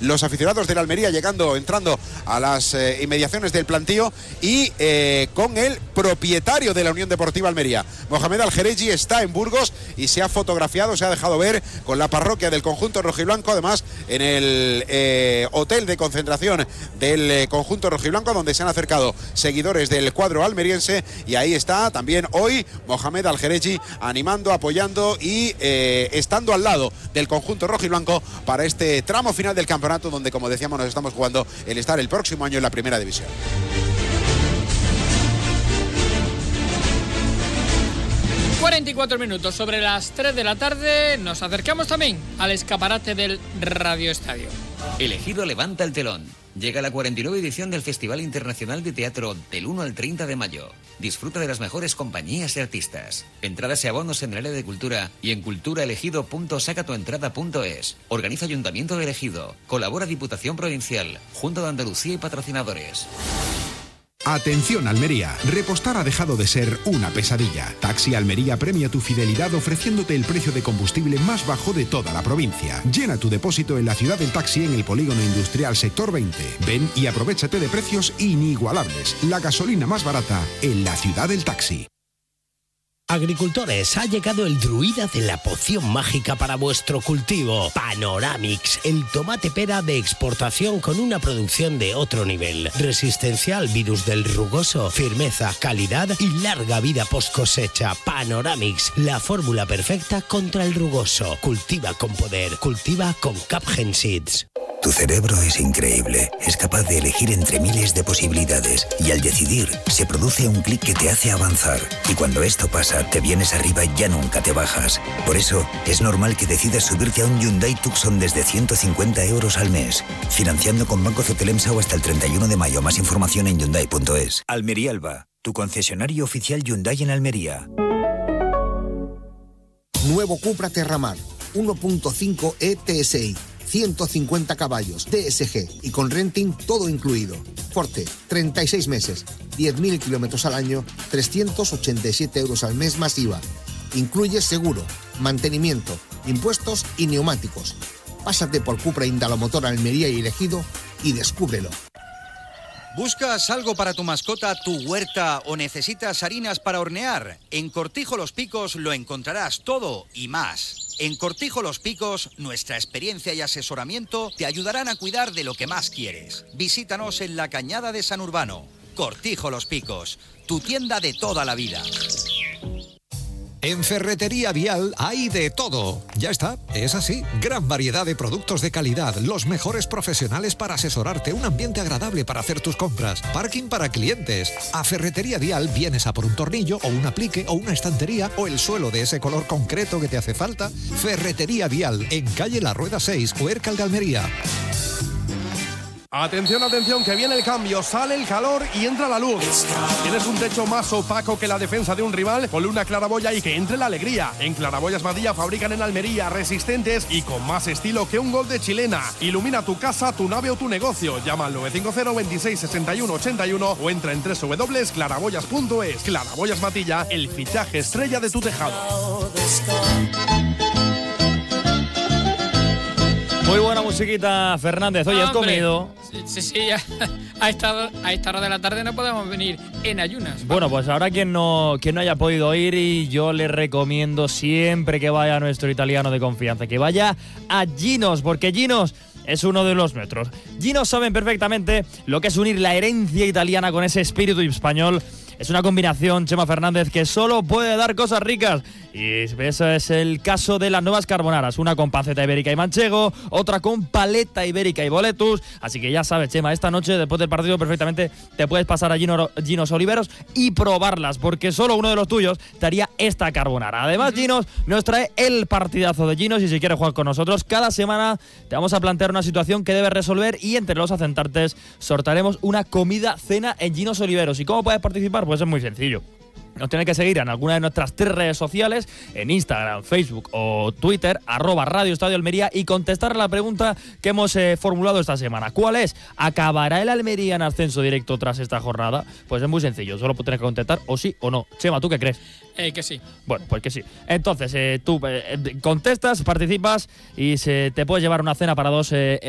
los aficionados de la Almería entrando a las inmediaciones del plantío y con el propietario de la Unión Deportiva Almería. Mohamed Al-Jereji está en Burgos y se ha fotografiado, se ha dejado ver con la parroquia del conjunto rojiblanco, además en el hotel de concentración del conjunto rojiblanco, donde se han acercado seguidores del cuadro almeriense, y ahí está también hoy Mohamed Al-Jereji animando, apoyando y estando al lado del conjunto rojiblanco para este tramo final del campeonato, donde, como decíamos, nos estamos jugando el estar el próximo año en la primera división. ...44 sobre las 3 de la tarde... ...nos acercamos también al escaparate del Radio Estadio. El Ejido levanta el telón. Llega la 49 edición del Festival Internacional de Teatro del 1 al 30 de mayo. Disfruta de las mejores compañías y artistas. Entradas y abonos en el área de cultura y en culturaelegido.sacatuentrada.es. Organiza Ayuntamiento de Ejido. Colabora Diputación Provincial, Junta de Andalucía y patrocinadores. Atención Almería, repostar ha dejado de ser una pesadilla. Taxi Almería premia tu fidelidad ofreciéndote el precio de combustible más bajo de toda la provincia. Llena tu depósito en la ciudad del taxi en el polígono industrial sector 20. Ven y aprovéchate de precios inigualables. La gasolina más barata en la ciudad del taxi. Agricultores, ha llegado el druida de la poción mágica para vuestro cultivo. Panoramix, el tomate pera de exportación con una producción de otro nivel. Resistencia al virus del rugoso, firmeza, calidad y larga vida post cosecha. Panoramix, la fórmula perfecta contra el rugoso. Cultiva con poder, cultiva con Capgen Seeds. Tu cerebro es increíble, es capaz de elegir entre miles de posibilidades y al decidir se produce un clic que te hace avanzar. Y cuando esto pasa, te vienes arriba y ya nunca te bajas. Por eso, es normal que decidas subirte a un Hyundai Tucson desde 150 euros al mes, financiando con Banco Cetelemsa o hasta el 31 de mayo. Más información en Hyundai.es. Almería Alba, tu concesionario oficial Hyundai en Almería. Nuevo Cupra Terramar, 1.5 ETSI. 150 caballos, DSG y con renting todo incluido. Forte, 36 meses, 10.000 kilómetros al año, 387 euros al mes más IVA. Incluye seguro, mantenimiento, impuestos y neumáticos. Pásate por Cupra Indalomotor Almería y Ejido y descúbrelo. ¿Buscas algo para tu mascota, tu huerta o necesitas harinas para hornear? En Cortijo Los Picos lo encontrarás todo y más. En Cortijo Los Picos, nuestra experiencia y asesoramiento te ayudarán a cuidar de lo que más quieres. Visítanos en la Cañada de San Urbano. Cortijo Los Picos, tu tienda de toda la vida. En Ferretería Vial hay de todo. Ya está, es así. Gran variedad de productos de calidad, los mejores profesionales para asesorarte, un ambiente agradable para hacer tus compras, parking para clientes. A Ferretería Vial vienes a por un tornillo o un aplique o una estantería o el suelo de ese color concreto que te hace falta. Ferretería Vial, en calle La Rueda 6, Huércal de Almería. Atención, atención, que viene el cambio, sale el calor y entra la luz. ¿Tienes un techo más opaco que la defensa de un rival? Ponle una claraboya y que entre la alegría. En Claraboyas Madilla fabrican en Almería, resistentes y con más estilo que un gol de chilena. Ilumina tu casa, tu nave o tu negocio. Llama al 950 26 61 81 o entra en www.claraboyas.es. Claraboyas Madilla, el fichaje estrella de tu tejado. Muy buena musiquita, Fernández. Oye, ¿has comido? Sí, ya. A esta hora de la tarde no podemos venir en ayunas. Bueno, pues ahora quien no haya podido ir, y yo le recomiendo siempre que vaya a nuestro italiano de confianza, que vaya a Ginos, porque Ginos es uno de los nuestros. Ginos saben perfectamente lo que es unir la herencia italiana con ese espíritu español. Es una combinación, Chema Fernández, que solo puede dar cosas ricas. Y ese es el caso de las nuevas carbonaras. Una con panceta ibérica y manchego, otra con paleta ibérica y boletus. Así que ya sabes, Chema, esta noche, después del partido, perfectamente te puedes pasar a Ginos Oliveros y probarlas, porque solo uno de los tuyos te haría esta carbonara. Además, Ginos nos trae el partidazo de Ginos, y si quieres jugar con nosotros, cada semana te vamos a plantear una situación que debes resolver, y entre los acentantes sortaremos una comida-cena en Ginos Oliveros. ¿Y cómo puedes participar? Pues es muy sencillo. Nos tienes que seguir en alguna de nuestras 3 redes sociales, en Instagram, Facebook o Twitter, @Radio Estadio Almería, y contestar a la pregunta que hemos formulado esta semana. ¿Cuál es? ¿Acabará el Almería en ascenso directo tras esta jornada? Pues es muy sencillo, solo tienes que contestar o sí o no. Chema, ¿tú qué crees? Que sí. Bueno, pues que sí. Entonces, tú contestas, participas y te puedes llevar una cena para dos